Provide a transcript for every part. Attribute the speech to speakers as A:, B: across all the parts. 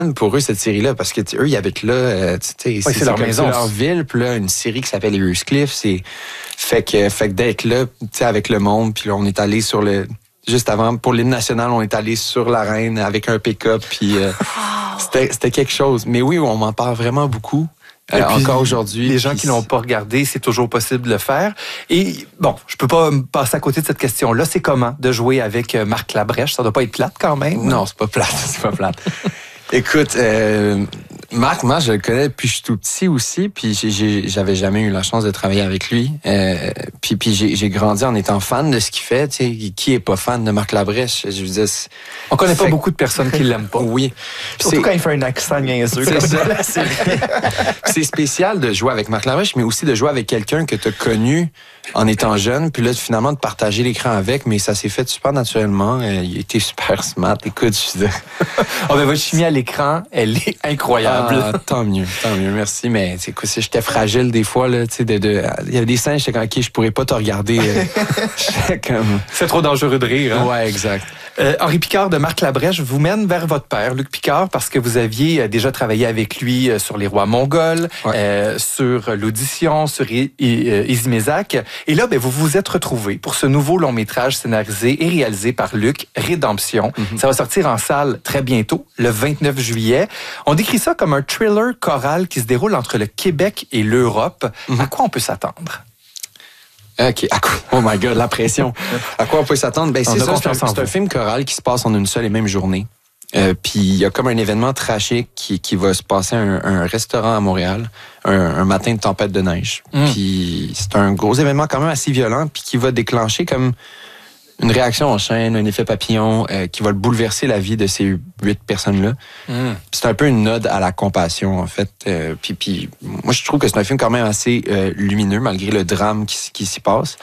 A: pour eux, cette série-là, parce que eux, ils habitent là,
B: c'est leur maison.
A: C'est leur ville, puis là, une série qui s'appelle Heroes Cliff, fait que d'être là, avec le monde, puis là, on est allé juste avant, pour l'hymne national, on est allé sur l'arène avec un pick-up, puis c'était quelque chose. Mais oui, on m'en parle vraiment beaucoup. Encore aujourd'hui.
B: Les gens qui l'ont pas regardé, c'est toujours possible de le faire. Et bon, je peux pas me passer à côté de cette question-là. C'est comment de jouer avec Marc Labrèche? Ça doit pas être plate quand même.
A: Non, c'est pas plate. Écoute, Marc, moi, je le connais depuis que je suis tout petit aussi, puis j'avais jamais eu la chance de travailler avec lui. Puis j'ai grandi en étant fan de ce qu'il fait. Tu sais, qui est pas fan de Marc Labrèche? Je veux dire,
B: on connaît pas beaucoup de personnes qui l'aiment pas.
A: Oui.
C: Surtout quand il fait un accent niaiseux comme ça.
A: C'est spécial de jouer avec Marc Labrèche, mais aussi de jouer avec quelqu'un que tu as connu en étant jeune, puis là, finalement, de partager l'écran avec, mais ça s'est fait super naturellement. Il était super smart. Écoute, je veux dire...
B: votre chimie à l'écran, elle est incroyable.
A: Tant mieux, merci. Mais j'étais fragile des fois, là, il y avait des scènes, j'étais comme, OK, je pourrais pas te regarder.
B: C'est trop dangereux de rire. Hein?
A: Ouais, exact.
B: Henri Picard de Marc Labrèche vous mène vers votre père, Luc Picard, parce que vous aviez déjà travaillé avec lui sur Les Rois Mongols, sur l'audition, sur Izimizac. Et là, vous vous êtes retrouvés pour ce nouveau long métrage scénarisé et réalisé par Luc, Rédemption. Mm-hmm. Ça va sortir en salle très bientôt, le 29 juillet. On décrit ça comme un thriller choral qui se déroule entre le Québec et l'Europe. Mm-hmm. À quoi on peut s'attendre?
A: OK. Oh my God, la pression. À quoi on peut s'attendre? C'est un film choral qui se passe en une seule et même journée. Puis il y a comme un événement tragique qui va se passer à un restaurant à Montréal, un matin de tempête de neige. Puis c'est un gros événement quand même assez violent, puis qui va déclencher comme une réaction en chaîne, un effet papillon qui va bouleverser la vie de ces 8 personnes-là. C'est un peu une ode à la compassion, en fait. Puis moi, je trouve que c'est un film quand même assez lumineux, malgré le drame qui s'y passe.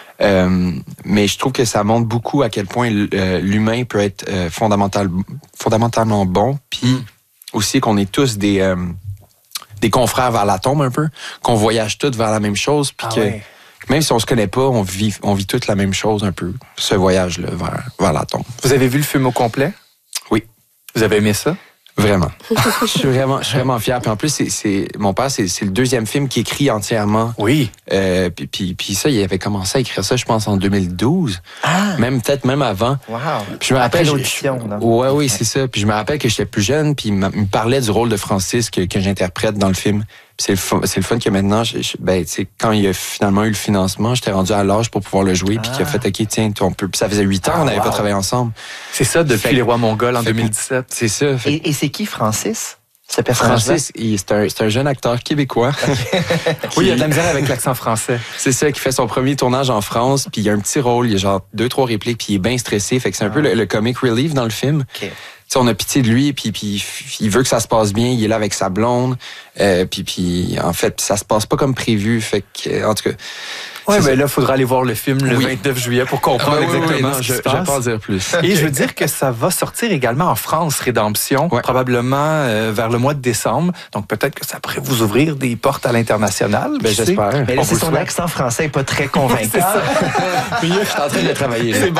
A: Mais je trouve que ça montre beaucoup à quel point l'humain peut être fondamentalement bon, puis aussi qu'on est tous des confrères vers la tombe un peu, qu'on voyage tous vers la même chose, puis même si on se connaît pas, on vit toutes la même chose un peu, ce voyage-là vers la tombe.
B: Vous avez vu le film au complet?
A: Oui.
B: Vous avez aimé ça?
A: Vraiment. Je suis vraiment fier. Puis en plus, mon père, c'est le deuxième film qu'il écrit entièrement.
B: Oui.
A: Puis ça, il avait commencé à écrire ça, je pense, en 2012. Peut-être même avant.
C: Wow.
A: Puis je me rappelle.
C: L'audition.
A: Oui, c'est ça. Puis je me rappelle que j'étais plus jeune, puis il me parlait du rôle de Francis que j'interprète dans le film. Puis c'est le fun que maintenant, quand il a finalement eu le financement, j'étais rendu à l'âge pour pouvoir le jouer, puis qu'il a fait, OK, tiens, on peut. Puis ça faisait 8 ans, on n'avait pas travaillé ensemble.
B: C'est ça, depuis Les Rois Mongols en 2017.
A: C'est ça.
C: Et c'est qui, Francis? Ce personnage-là?
A: Francis, c'est un jeune acteur québécois.
B: Oui, il y a de la misère avec l'accent français.
A: C'est ça, qui fait son premier tournage en France, puis il y a un petit rôle, il y a genre 2-3 répliques, puis il est bien stressé, fait que c'est un peu le comic relief dans le film.
C: Okay.
A: T'sais, on a pitié de lui, puis il veut que ça se passe bien, il est là avec sa blonde, puis en fait, ça se passe pas comme prévu, fait que, en tout cas...
B: Oui, mais là, il faudra aller voir le film le 29 juillet pour comprendre exactement ce qui se passe.
A: Je vais pas en dire plus.
B: Et je veux dire que ça va sortir également en France, Rédemption, probablement vers le mois de décembre. Donc peut-être que ça pourrait vous ouvrir des portes à l'international.
A: J'espère.
C: Mais là, si son accent français n'est pas très convaincant.
A: Je suis en train de travailler.
B: C'est bon.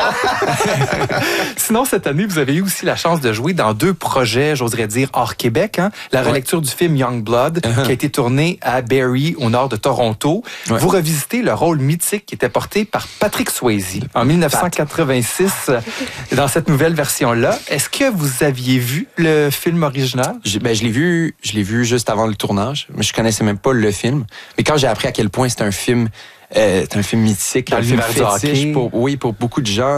B: Sinon, cette année, vous avez eu aussi la chance de jouer dans 2 projets, j'oserais dire, hors Québec. Hein? La relecture du film Young Blood, qui a été tourné à Barrie, au nord de Toronto. Vous revisitez le rôle mythique qui était porté par Patrick Swayze en 1986 dans cette nouvelle version-là. Est-ce que vous aviez vu le film original?
A: Je l'ai vu juste avant le tournage, mais je connaissais même pas le film. Mais quand j'ai appris à quel point c'est un film mythique, un film fétiche pour beaucoup de gens,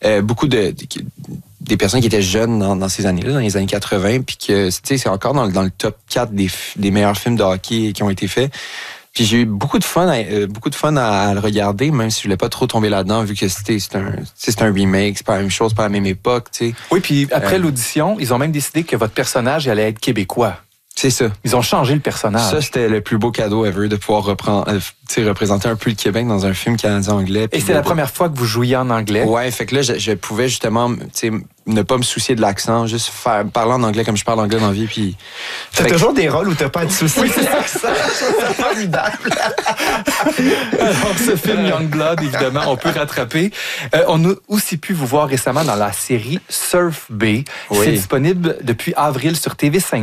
A: des personnes qui étaient jeunes dans ces années-là, dans les années 80, puis que c'est encore dans le top 4 des meilleurs films de hockey qui ont été faits. Puis j'ai eu beaucoup de fun à le regarder, même si je voulais pas trop tomber là-dedans, vu que c'est un remake, c'est pas la même chose, pas la même époque, tu sais.
B: Oui, puis après l'audition, ils ont même décidé que votre personnage allait être québécois.
A: C'est ça.
B: Ils ont changé le personnage.
A: Ça, c'était le plus beau cadeau ever, de pouvoir représenter un peu le Québec dans un film canadien-anglais.
B: Et c'est la première fois que vous jouiez en anglais?
A: Ouais, fait que là, je pouvais justement ne pas me soucier de l'accent, juste parler en anglais comme je parle anglais dans la vie. Puis
C: t'as toujours des rôles où t'as pas de soucis. Oui, c'est ça. C'est formidable.
B: Alors, ce film Youngblood, évidemment, on peut rattraper. On a aussi pu vous voir récemment dans la série Surf Bay.
A: Oui.
B: C'est disponible depuis avril sur TV5.